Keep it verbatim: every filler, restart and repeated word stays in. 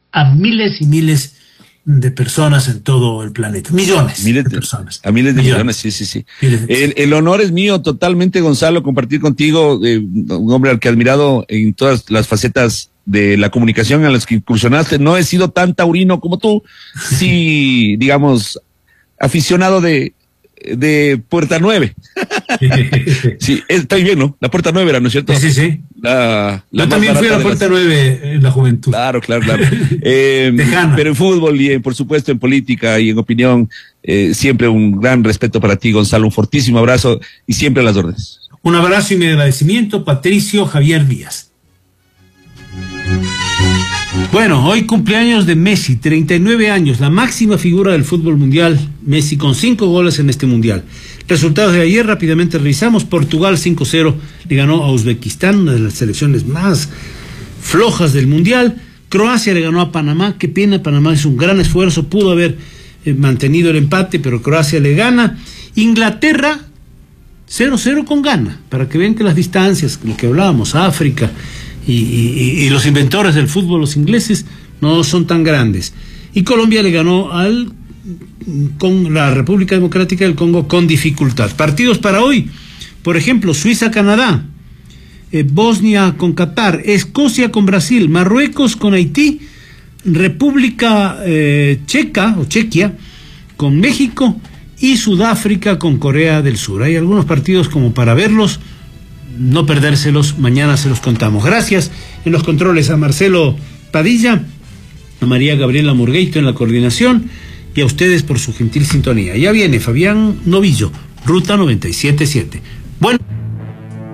a miles y miles de personas en todo el planeta, millones miles de, de personas. A miles de millones, millones sí, sí, sí. El, el honor es mío totalmente, Gonzalo, compartir contigo, eh, un hombre al que he admirado en todas las facetas de la comunicación a las que incursionaste. No he sido tan taurino como tú, sí, digamos, aficionado de, de Puerta Nueve. Sí, está bien, ¿no? La Puerta Nueve era, ¿no es cierto? Sí, sí, sí. La, la Yo también fui a la Puerta las... Nueve en la juventud. Claro, claro, claro. eh, pero en fútbol y en, por supuesto en política y en opinión, eh, siempre un gran respeto para ti, Gonzalo. Un fortísimo abrazo y siempre a las órdenes. Un abrazo y mi agradecimiento, Patricio Javier Díaz. Bueno, hoy cumpleaños de Messi, treinta y nueve años, la máxima figura del fútbol mundial. Messi con cinco goles en este mundial. Resultados de ayer, rápidamente revisamos. Portugal cinco cero le ganó a Uzbekistán, una de las selecciones más flojas del mundial. Croacia le ganó a Panamá, qué pena, Panamá hizo un gran esfuerzo, pudo haber eh, mantenido el empate, pero Croacia le gana. Inglaterra cero cero con Ghana, para que vean que las distancias, lo que hablábamos, África y, y, y los inventores del fútbol, los ingleses, no son tan grandes. Y Colombia le ganó al con la República Democrática del Congo con dificultad. Partidos para hoy, por ejemplo, Suiza-Canadá, eh, Bosnia con Qatar, Escocia con Brasil, Marruecos con Haití, República eh, Checa o Chequia con México y Sudáfrica con Corea del Sur. Hay algunos partidos como para verlos, no perdérselos, mañana se los contamos. Gracias en los controles a Marcelo Padilla, a María Gabriela Murgueito en la coordinación, y a ustedes por su gentil sintonía. Ya viene Fabián Novillo, Ruta noventa y siete punto siete. Bueno.